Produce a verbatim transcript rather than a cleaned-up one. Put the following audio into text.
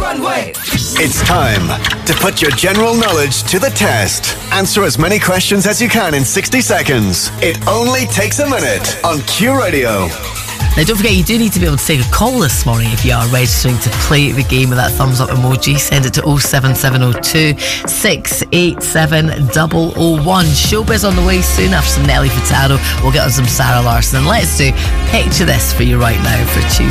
runway. It's time to put your general knowledge to the test. Answer as many questions as you can in sixty seconds. It only takes a minute on Q Radio. Now don't forget, you do need to be able to take a call this morning if you are registering to play the game with that thumbs up emoji. Send it to oh seven seven oh two, six eight seven, oh oh one. Showbiz on the way soon. After some Nelly Furtado, we'll get on some Sarah Larson. And let's do Picture This for you right now for Tuesday.